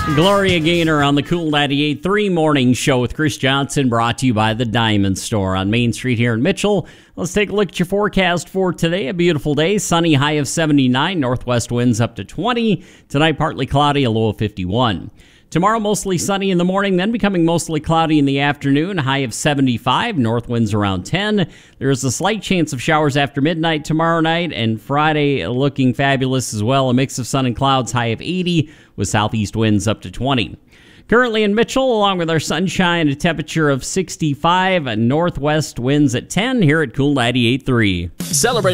Gloria Gaynor on the Cool 98.3 Morning Show with Chris Johnson, brought to you by the Diamond Store on Main Street here in Mitchell. Let's take a look at your forecast for today. A beautiful day, sunny, high of 79, northwest winds up to 20. Tonight, partly cloudy, a low of 51. Tomorrow, mostly sunny in the morning, then becoming mostly cloudy in the afternoon, high of 75, north winds around 10. There is a slight chance of showers after midnight tomorrow night, and Friday looking fabulous as well. A mix of sun and clouds, high of 80, with southeast winds up to 20. Currently in Mitchell, along with our sunshine, a temperature of 65, northwest winds at 10 here at Cool 98.3. Celebrate